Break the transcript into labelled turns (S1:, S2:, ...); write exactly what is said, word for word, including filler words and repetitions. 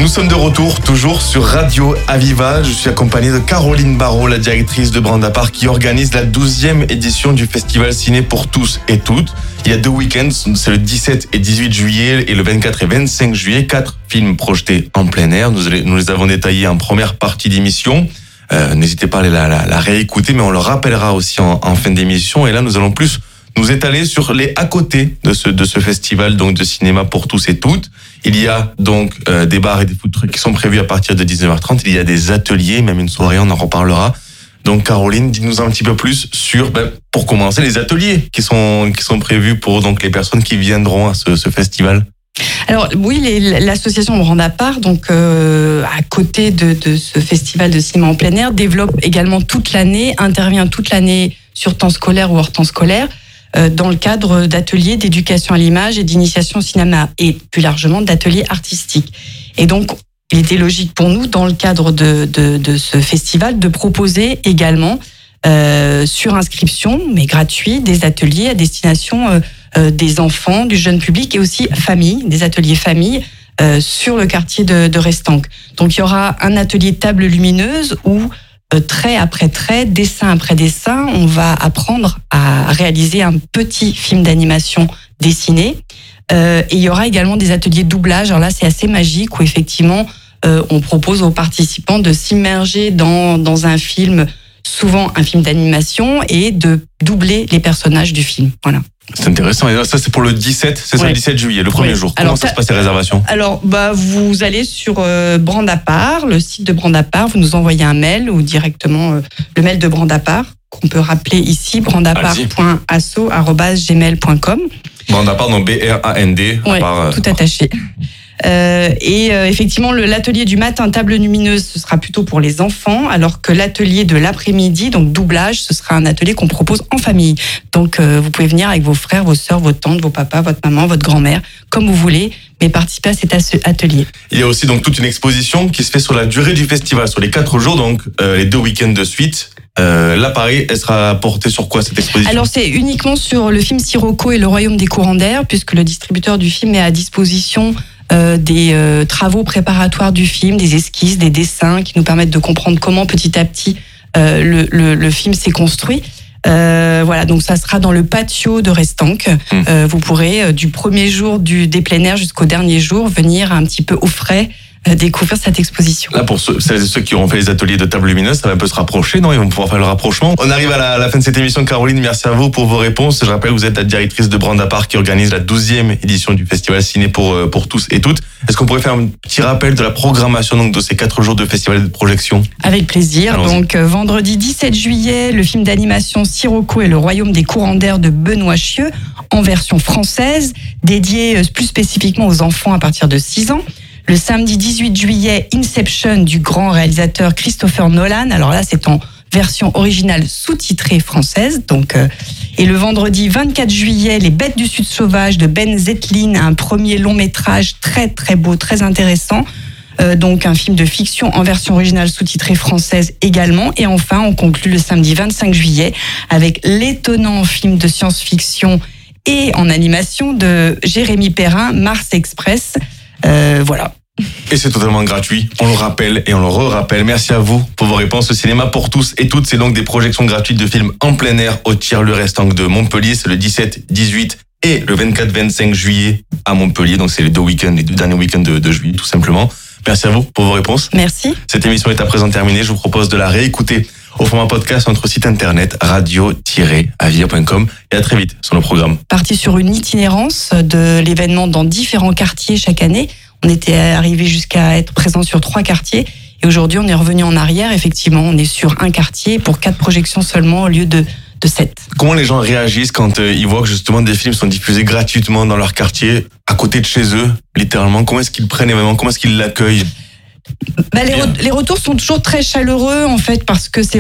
S1: Nous sommes de retour, toujours sur Radio Aviva. Je suis accompagné de Caroline Barraud, la directrice de Brandapart, qui organise la douzième édition du Festival Ciné pour tous et toutes. Il y a deux week-ends, c'est le dix-sept et dix-huit juillet et le vingt-quatre et vingt-cinq juillet. Quatre films projetés en plein air. Nous, nous les avons détaillés en première partie d'émission. Euh, n'hésitez pas à la, la, la réécouter, mais on le rappellera aussi en, en fin d'émission. Et là, nous allons plus nous étaler sur les à côté de ce, de ce festival donc de cinéma pour tous et toutes. Il y a donc euh, des bars et des food trucks qui sont prévus à partir de dix-neuf heures trente. Il y a des ateliers, même une soirée, on en reparlera. Donc Caroline, dis-nous un petit peu plus sur, ben, pour commencer, les ateliers qui sont qui sont prévus pour donc les personnes qui viendront à ce, ce festival.
S2: Alors oui, les, l'association Brandapart, donc euh, à côté de, de ce festival de cinéma en plein air, développe également toute l'année, intervient toute l'année sur temps scolaire ou hors temps scolaire, euh, dans le cadre d'ateliers d'éducation à l'image et d'initiation au cinéma, et plus largement d'ateliers artistiques. Et donc, il était logique pour nous, dans le cadre de, de, de ce festival, de proposer également, euh, sur inscription, mais gratuit, des ateliers à destination euh, euh, des enfants, du jeune public et aussi famille, des ateliers famille euh, sur le quartier de, de Restanques. Donc il y aura un atelier table lumineuse où euh, trait après trait, dessin après dessin, on va apprendre à réaliser un petit film d'animation dessiné. Euh, et il y aura également des ateliers de doublage. Alors là, c'est assez magique où effectivement, euh, on propose aux participants de s'immerger dans, dans un film, souvent un film d'animation, et de doubler les personnages du film. Voilà.
S1: C'est intéressant. Et là, ça, c'est pour le dix-sept, c'est ça, ouais. Le dix-sept juillet, le premier ouais. jour. Comment alors, ça se passe, les réservations?
S2: Alors, bah, vous allez sur euh, Brandapart, le site de Brandapart, vous nous envoyez un mail ou directement euh, le mail de Brandapart, qu'on peut rappeler ici, brandapart point asso arobase gmail point com.
S1: Brandapart, donc B R A N D.
S2: Ouais, par, tout attaché. Euh, et euh, effectivement, le, l'atelier du matin, table lumineuse, ce sera plutôt pour les enfants, alors que l'atelier de l'après-midi, donc doublage, ce sera un atelier qu'on propose en famille. Donc, euh, vous pouvez venir avec vos frères, vos sœurs, vos tantes, vos papas, votre maman, votre grand-mère, comme vous voulez, mais participer à cet atelier.
S1: Il y a aussi donc toute une exposition qui se fait sur la durée du festival, sur les quatre jours, donc euh, les deux week-ends de suite. Euh, là, pareil, elle sera portée sur quoi, cette exposition?
S2: Alors, c'est uniquement sur le film Sirocco et le Royaume des courants d'air, puisque le distributeur du film met à disposition euh, des euh, travaux préparatoires du film, des esquisses, des dessins qui nous permettent de comprendre comment, petit à petit, euh, le, le, le film s'est construit. Euh, voilà, donc ça sera dans le patio de Restanques. Mmh. Euh, vous pourrez, euh, du premier jour du, des plein air jusqu'au dernier jour, venir un petit peu au frais découvrir cette exposition.
S1: Là, pour ceux, ceux qui auront fait les ateliers de table lumineuse, ça va un peu se rapprocher, non? Ils vont pouvoir faire le rapprochement. On arrive à la, à la fin de cette émission. Caroline, merci à vous pour vos réponses. Je rappelle, vous êtes la directrice de Brandapart qui organise la douzième édition du Festival Ciné pour, pour tous et toutes. Est-ce qu'on pourrait faire un petit rappel de la programmation donc, de ces quatre jours de festival de projection?
S2: Avec plaisir. Allons-y. Donc, euh, vendredi dix-sept juillet, le film d'animation Sirocco et le Royaume des courants d'air de Benoît Chieux, en version française, dédié euh, plus spécifiquement aux enfants à partir de six ans. Le samedi dix-huit juillet, Inception du grand réalisateur Christopher Nolan. Alors là, c'est en version originale sous-titrée française. Donc, euh, et le vendredi vingt-quatre juillet, Les Bêtes du Sud sauvage de Ben Zetlin, un premier long métrage très très beau, très intéressant. Euh, donc un film de fiction en version originale sous-titrée française également. Et enfin, on conclut le samedi vingt-cinq juillet avec l'étonnant film de science-fiction et en animation de Jérémy Perrin, Mars Express. Euh, voilà.
S1: Et c'est totalement gratuit, on le rappelle et on le re-rappelle. Merci à vous pour vos réponses. Le cinéma pour tous et toutes, c'est donc des projections gratuites de films en plein air au Tiers-le-Restanques de Montpellier. C'est le dix-sept, dix-huit et le vingt-quatre, vingt-cinq juillet à Montpellier. Donc c'est les deux week-ends, les deux derniers week-ends de, de juillet, tout simplement. Merci à vous pour vos réponses.
S2: Merci.
S1: Cette émission est à présent terminée. Je vous propose de la réécouter au format podcast sur notre site internet radio tiret avia point com et à très vite sur nos programmes.
S2: Parti sur une itinérance de l'événement dans différents quartiers chaque année. On était arrivé jusqu'à être présent sur trois quartiers et aujourd'hui on est revenu en arrière. Effectivement, on est sur un quartier pour quatre projections seulement au lieu de, de sept.
S1: Comment les gens réagissent quand euh, ils voient que justement des films sont diffusés gratuitement dans leur quartier, à côté de chez eux, littéralement? Comment est-ce qu'ils prennent l'événement? Comment est-ce qu'ils l'accueillent?
S2: Bah, les, re- les retours sont toujours très chaleureux en fait parce que c'est